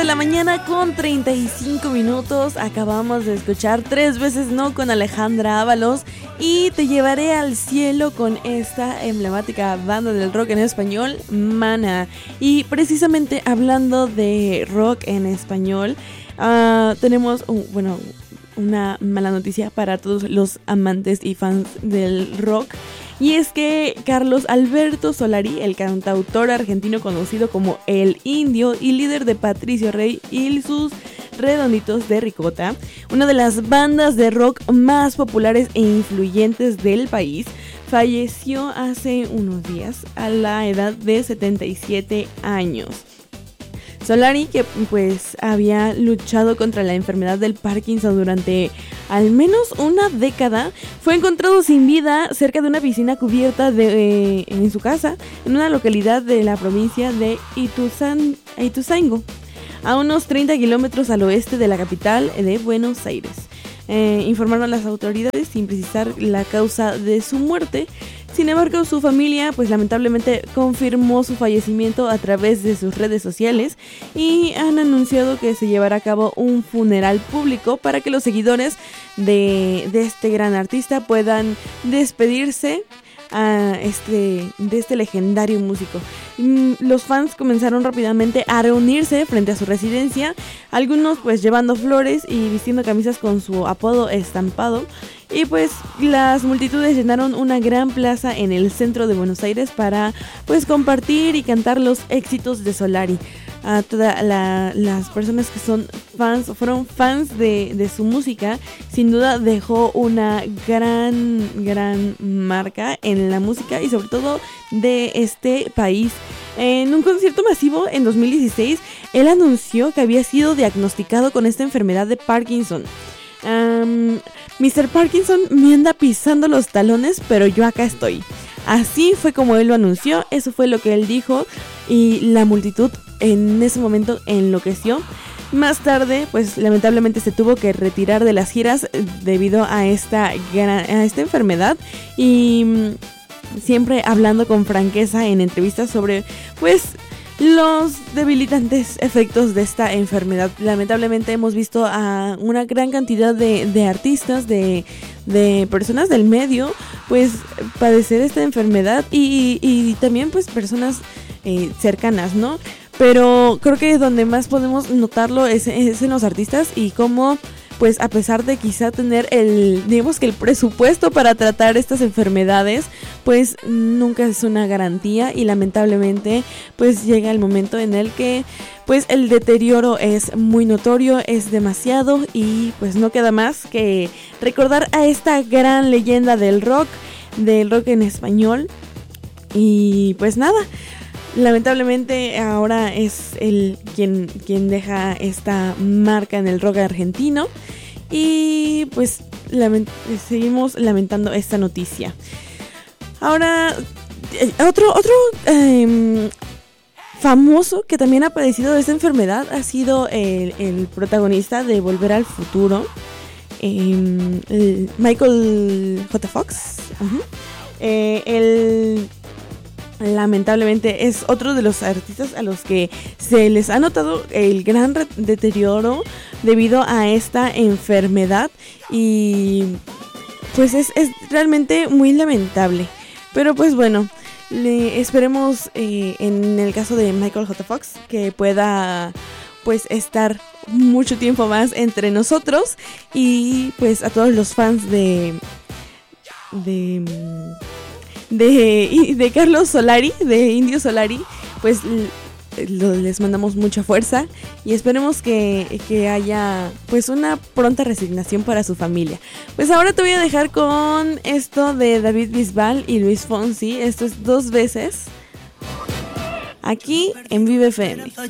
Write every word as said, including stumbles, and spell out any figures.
de la mañana con treinta y cinco minutos. Acabamos de escuchar Tres veces no con Alejandra Ábalos y Te llevaré al cielo con esta emblemática banda del rock en español, Maná. Y precisamente hablando de rock en español, uh, tenemos, uh, bueno, una mala noticia para todos los amantes y fans del rock. Y es que Carlos Alberto Solari, el cantautor argentino conocido como El Indio y líder de Patricio Rey y sus Redonditos de Ricota, una de las bandas de rock más populares e influyentes del país, falleció hace unos días a la edad de setenta y siete años. Solari, que pues había luchado contra la enfermedad del Parkinson durante al menos una década, fue encontrado sin vida cerca de una piscina cubierta de, eh, en su casa, en una localidad de la provincia de Ituzan, Ituzaingó, a unos treinta kilómetros al oeste de la capital de Buenos Aires. Eh, informaron las autoridades sin precisar la causa de su muerte. Sin embargo, su familia pues lamentablemente confirmó su fallecimiento a través de sus redes sociales y han anunciado que se llevará a cabo un funeral público para que los seguidores de, de este gran artista puedan despedirse a este, de este legendario músico. Los fans comenzaron rápidamente a reunirse frente a su residencia, algunos pues llevando flores y vistiendo camisas con su apodo estampado. Y pues las multitudes llenaron una gran plaza en el centro de Buenos Aires para pues compartir y cantar los éxitos de Solari. A todas la, las personas que son fans o fueron fans de, de su música, sin duda dejó una gran, gran marca en la música y sobre todo de este país. En un concierto masivo en dos mil dieciséis, él anunció que había sido diagnosticado con esta enfermedad de Parkinson. Um, mister Parkinson me anda pisando los talones, pero yo acá estoy. Así fue como él lo anunció, eso fue lo que él dijo y la multitud en ese momento enloqueció. Más tarde, pues lamentablemente se tuvo que retirar de las giras debido a esta, a esta enfermedad y siempre hablando con franqueza en entrevistas sobre pues los debilitantes efectos de esta enfermedad. Lamentablemente hemos visto a una gran cantidad de, de artistas, de, de personas del medio, pues padecer esta enfermedad y, y también pues personas eh, cercanas, ¿no? Pero creo que donde más podemos notarlo es, es en los artistas y cómo pues a pesar de quizá tener el, digamos que el presupuesto para tratar estas enfermedades, pues nunca es una garantía y lamentablemente pues llega el momento en el que pues el deterioro es muy notorio, es demasiado y pues no queda más que recordar a esta gran leyenda del rock, del rock en español y pues nada. Lamentablemente ahora es él quien, quien deja esta marca en el rock argentino y pues lament- seguimos lamentando esta noticia. Ahora, otro, otro eh, famoso que también ha padecido de esta enfermedad ha sido el, el protagonista de Volver al Futuro, eh, Michael J. Fox. Uh-huh. Eh, el... Lamentablemente es otro de los artistas a los que se les ha notado el gran re- deterioro debido a esta enfermedad y pues es, es realmente muy lamentable. Pero pues bueno, le esperemos eh, en el caso de Michael J. Fox que pueda pues estar mucho tiempo más entre nosotros y pues a todos los fans de... de De, de Carlos Solari, de Indio Solari, pues lo, les mandamos mucha fuerza y esperemos que, que haya pues una pronta resignación para su familia. Pues ahora te voy a dejar con esto de David Bisbal y Luis Fonsi, esto es Dos Veces, aquí en Vive F M.